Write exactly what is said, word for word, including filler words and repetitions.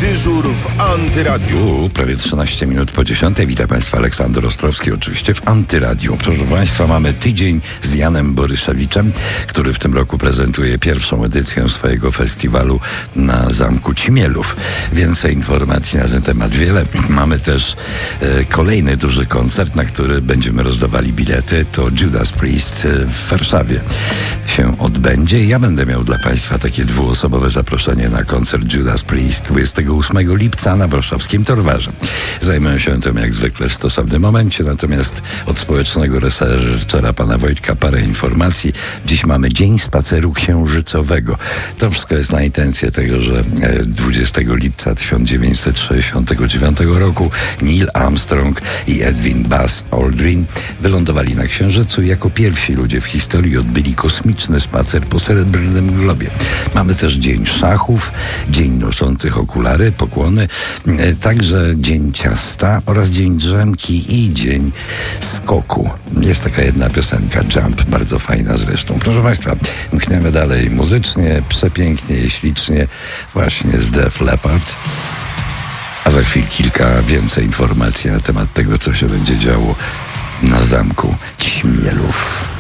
Dyżur w Antyradiu. U, prawie trzynaście minut po dziesiątej. Witam Państwa, Aleksander Ostrowski, oczywiście w Antyradiu. Proszę Państwa, mamy tydzień z Janem Boryszewiczem, który w tym roku prezentuje pierwszą edycję swojego festiwalu na Zamku Ćmielów. Więcej informacji na ten temat wiele. Mamy też e, kolejny duży koncert, na który będziemy rozdawali bilety. To Judas Priest w Warszawie się odbędzie. Ja będę miał dla Państwa takie dwuosobowe zaproszenie na koncert Judas Priest dwudziestego ósmego lipca na warszawskim Torwarze. Zajmę się tym jak zwykle w stosownym momencie, natomiast od społecznego researchera pana Wojtka parę informacji. Dziś mamy Dzień Spaceru Księżycowego. To wszystko jest na intencję tego, że dwudziestego lipca tysiąc dziewięćset sześćdziesiątego dziewiątego roku Neil Armstrong i Edwin Buzz Aldrin wylądowali na Księżycu i jako pierwsi ludzie w historii odbyli kosmiczny spacer po Srebrnym Globie. Mamy też Dzień Szachów, Dzień Noszących Okulary, pokłony, także Dzień Ciasta oraz Dzień Drzemki i Dzień Skoku. Jest taka jedna piosenka, Jump, bardzo fajna zresztą. Proszę Państwa, mkniemy dalej muzycznie, przepięknie i ślicznie, właśnie z Def Leppard. A za chwilę kilka więcej informacji na temat tego, co się będzie działo na Zamku Ćmielów.